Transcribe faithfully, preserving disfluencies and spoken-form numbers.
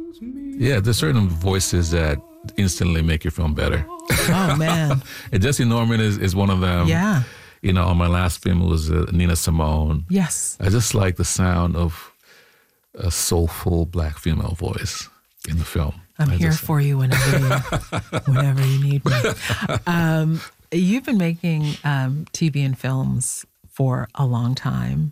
Yeah, there's certain voices that instantly make your film better. Oh, man. And Jesse Norman is, is one of them. Yeah. You know, on my last film, it was uh, Nina Simone. Yes. I just like the sound of a soulful black female voice in the film. I'm I here just, for you whenever you, whenever you need me. Um, you've been making um, T V and films for a long time.